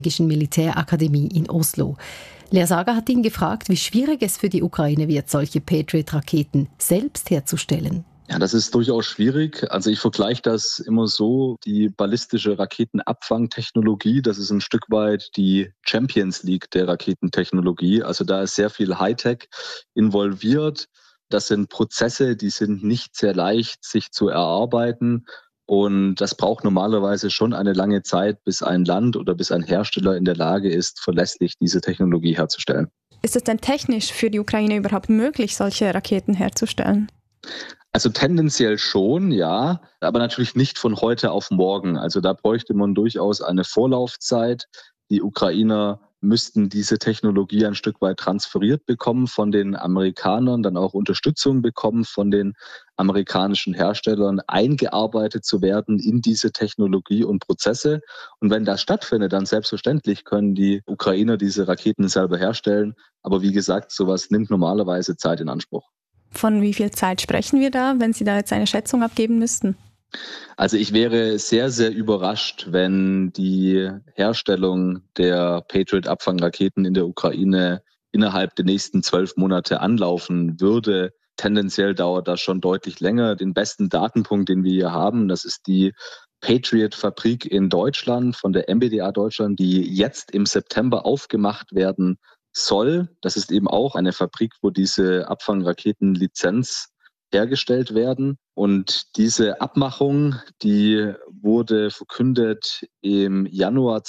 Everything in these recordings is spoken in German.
Militärakademie in Oslo. Lea Sager hat ihn gefragt, wie schwierig es für die Ukraine wird, solche Patriot-Raketen selbst herzustellen. Ja, das ist durchaus schwierig. Also ich vergleiche das immer so, die ballistische Raketenabfangtechnologie, das ist ein Stück weit die Champions League der Raketentechnologie. Also da ist sehr viel Hightech involviert. Das sind Prozesse, die sind nicht sehr leicht, sich zu erarbeiten. Und das braucht normalerweise schon eine lange Zeit, bis ein Land oder bis ein Hersteller in der Lage ist, verlässlich diese Technologie herzustellen. Ist es denn technisch für die Ukraine überhaupt möglich, solche Raketen herzustellen? Also tendenziell schon, ja, aber natürlich nicht von heute auf morgen. Also da bräuchte man durchaus eine Vorlaufzeit. Die Ukrainer müssten diese Technologie ein Stück weit transferiert bekommen von den Amerikanern, dann auch Unterstützung bekommen von den amerikanischen Herstellern, eingearbeitet zu werden in diese Technologie und Prozesse. Und wenn das stattfindet, dann selbstverständlich können die Ukrainer diese Raketen selber herstellen. Aber wie gesagt, sowas nimmt normalerweise Zeit in Anspruch. Von wie viel Zeit sprechen wir da, wenn Sie da jetzt eine Schätzung abgeben müssten? Also ich wäre sehr, sehr überrascht, wenn die Herstellung der Patriot-Abfangraketen in der Ukraine innerhalb der nächsten 12 Monate anlaufen würde. Tendenziell dauert das schon deutlich länger. Den besten Datenpunkt, den wir hier haben, das ist die Patriot-Fabrik in Deutschland von der MBDA Deutschland, die jetzt im September aufgemacht werden soll. Das ist eben auch eine Fabrik, wo diese Abfangraketen-Lizenz hergestellt werden. Und diese Abmachung, die wurde verkündet im Januar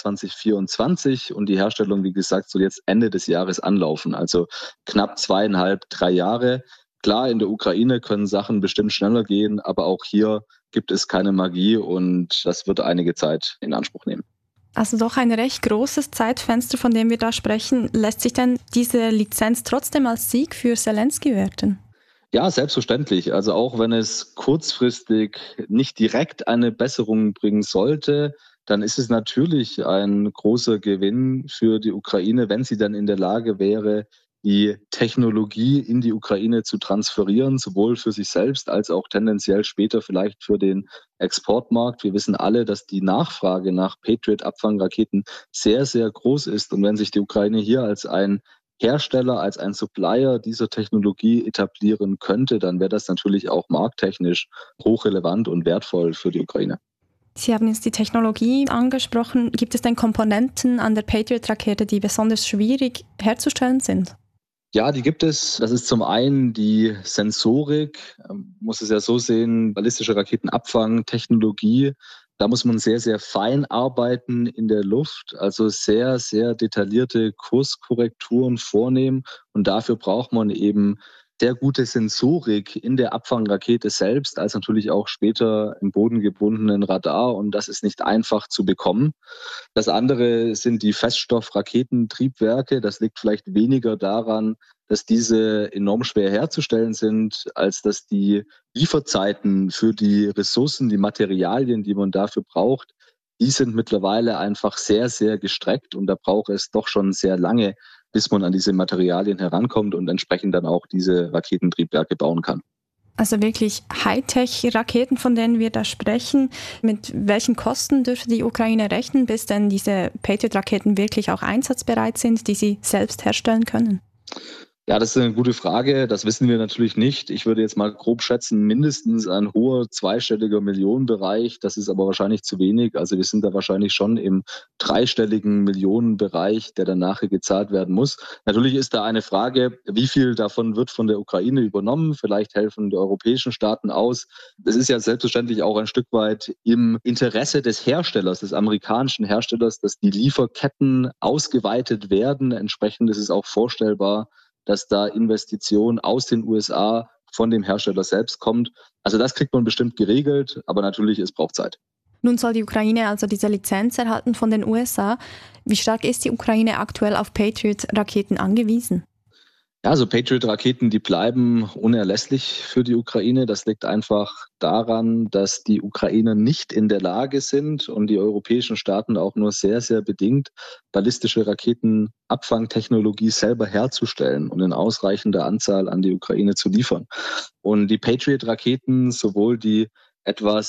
2024 und die Herstellung, wie gesagt, soll jetzt Ende des Jahres anlaufen, also knapp 2,5, 3 Jahre. Klar, in der Ukraine können Sachen bestimmt schneller gehen, aber auch hier gibt es keine Magie und das wird einige Zeit in Anspruch nehmen. Also doch ein recht großes Zeitfenster, von dem wir da sprechen. Lässt sich denn diese Lizenz trotzdem als Sieg für Zelensky werten? Ja, selbstverständlich. Also auch wenn es kurzfristig nicht direkt eine Besserung bringen sollte, dann ist es natürlich ein großer Gewinn für die Ukraine, wenn sie dann in der Lage wäre, die Technologie in die Ukraine zu transferieren, sowohl für sich selbst als auch tendenziell später vielleicht für den Exportmarkt. Wir wissen alle, dass die Nachfrage nach Patriot-Abfangraketen sehr, sehr groß ist. Und wenn sich die Ukraine hier als ein Hersteller, als ein Supplier dieser Technologie etablieren könnte, dann wäre das natürlich auch markttechnisch hochrelevant und wertvoll für die Ukraine. Sie haben jetzt die Technologie angesprochen. Gibt es denn Komponenten an der Patriot-Rakete, die besonders schwierig herzustellen sind? Ja, die gibt es. Das ist zum einen die Sensorik. Man muss es ja so sehen, ballistische Raketenabfangtechnologie. Da muss man sehr, sehr fein arbeiten in der Luft, also sehr, sehr detaillierte Kurskorrekturen vornehmen. Und dafür braucht man eben sehr gute Sensorik in der Abfangrakete selbst, als natürlich auch später im bodengebundenen Radar. Und das ist nicht einfach zu bekommen. Das andere sind die Feststoffraketentriebwerke. Das liegt vielleicht weniger daran, dass diese enorm schwer herzustellen sind, als dass die Lieferzeiten für die Ressourcen, die Materialien, die man dafür braucht, die sind mittlerweile einfach sehr, sehr gestreckt. Und da braucht es doch schon sehr lange, bis man an diese Materialien herankommt und entsprechend dann auch diese Raketentriebwerke bauen kann. Also wirklich Hightech-Raketen, von denen wir da sprechen. Mit welchen Kosten dürfte die Ukraine rechnen, bis denn diese Patriot-Raketen wirklich auch einsatzbereit sind, die sie selbst herstellen können? Ja, das ist eine gute Frage. Das wissen wir natürlich nicht. Ich würde jetzt mal grob schätzen, mindestens ein hoher zweistelliger Millionenbereich. Das ist aber wahrscheinlich zu wenig. Also wir sind da wahrscheinlich schon im dreistelligen Millionenbereich, der dann nachher gezahlt werden muss. Natürlich ist da eine Frage, wie viel davon wird von der Ukraine übernommen? Vielleicht helfen die europäischen Staaten aus. Das ist ja selbstverständlich auch ein Stück weit im Interesse des Herstellers, des amerikanischen Herstellers, dass die Lieferketten ausgeweitet werden. Entsprechend ist es auch vorstellbar, dass da Investition aus den USA von dem Hersteller selbst kommt. Also das kriegt man bestimmt geregelt, aber natürlich, es braucht Zeit. Nun soll die Ukraine also diese Lizenz erhalten von den USA. Wie stark ist die Ukraine aktuell auf Patriot-Raketen angewiesen? Ja, also Patriot-Raketen, die bleiben unerlässlich für die Ukraine. Das liegt einfach daran, dass die Ukrainer nicht in der Lage sind und die europäischen Staaten auch nur sehr, sehr bedingt ballistische Raketenabfangtechnologie selber herzustellen und in ausreichender Anzahl an die Ukraine zu liefern. Und die Patriot-Raketen, sowohl die etwas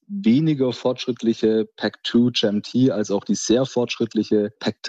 weniger fortschrittliche PAC-2 GEM-T als auch die sehr fortschrittliche PAC-3